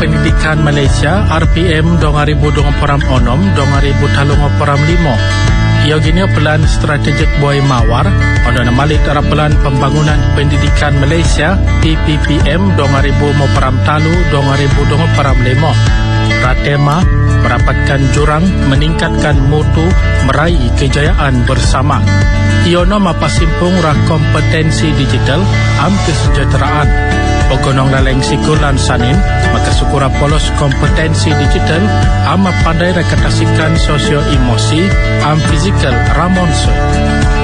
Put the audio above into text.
Pendidikan Malaysia RPM 2026 2035. Ia gini pelan strategik buai mawar pada malik arah pelan pembangunan pendidikan Malaysia PPPM 2023-2025. Ratema merapatkan jurang meningkatkan mutu meraih kejayaan bersama. Iono mapasimpung rak kompetensi digital am kesejahteraan. Pogonong laleng sikulan sanin maka sukura polos kompetensi digital am pandai rekatasikan sosio emosi am fizikal ramonse.